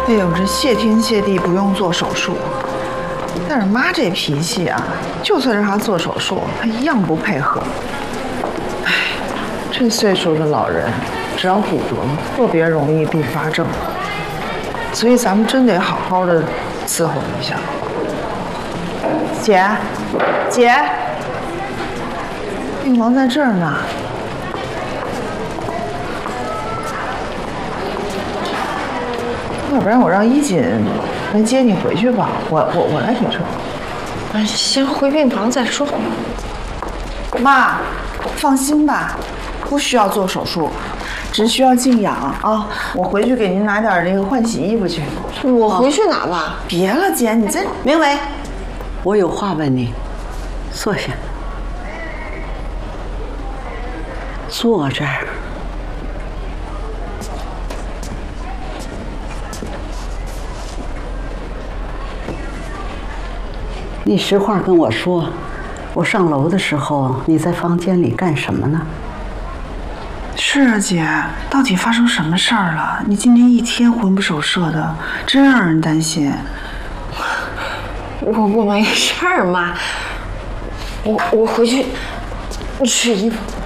哎呦，这谢天谢地不用做手术，但是妈这脾气啊，就算让她做手术，她一样不配合。哎，这岁数的老人，只要骨折，特别容易并发症，所以咱们真得好好的伺候一下。姐，病房在这儿呢。 要不然我让衣锦来接你回去吧，我来停车。 先回病房再说。 妈，放心吧，不需要做手术，只需要静养啊。我回去给您拿点那个换洗衣服去。 我回去拿吧。 别了，姐，你这明伟，我有话问你，坐下。坐这儿。 你实话跟我说，我上楼的时候你在房间里干什么呢？ 是啊，姐，到底发生什么事儿了？你今天一天魂不守舍的，真让人担心。 我没事儿，妈。我回去取衣服。